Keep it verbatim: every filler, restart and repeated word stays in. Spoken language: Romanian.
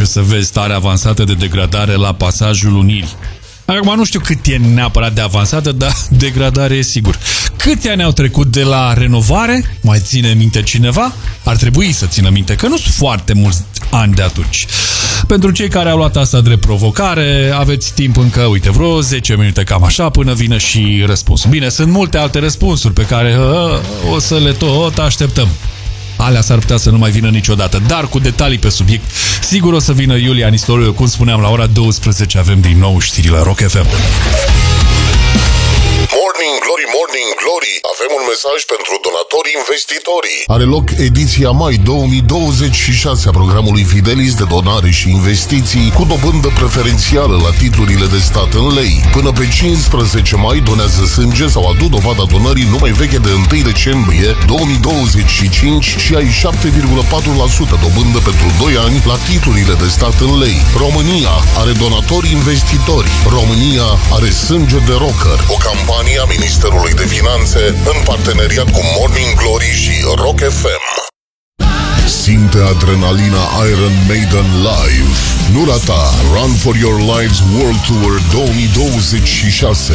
să vezi starea avansată de degradare la pasajul Unirii. Acum nu știu cât e neapărat de avansată, dar degradare e sigur. Câți ani au trecut de la renovare? Mai ține minte cineva? Ar trebui să țină minte că nu sunt foarte mulți ani de atunci. Pentru cei care au luat asta drept provocare, aveți timp încă, uite, vreo zece minute cam așa, până vine și răspunsul. Bine, sunt multe alte răspunsuri pe care uh, o să le tot așteptăm. Alea s-ar putea să nu mai vină niciodată, dar cu detalii pe subiect. Sigur o să vină Iulia Nistoriu, cum spuneam, la ora douăsprezece avem din nou știrile Rock F M. Morning Glory, Morning Glory, avem un mesaj pentru donatorii investitorii. Are loc ediția mai două mii douăzeci și șase a programului Fidelis de donare și investiții cu dobândă preferențială la titlurile de stat în lei. Până pe cincisprezece mai donează sânge sau adu dovada donării numai veche de întâi decembrie două mii douăzeci și cinci și ai șapte virgulă patru la sută dobândă pentru doi ani la titlurile de stat în lei. România are donatori investitori. România are sânge de rocker. O campanie a Ministerului de Finanțe în parteneriat cu Morning Glory și Rock F M. Simte adrenalina Iron Maiden live. Nu rata Run for Your Lives World Tour două mii douăzeci și șase.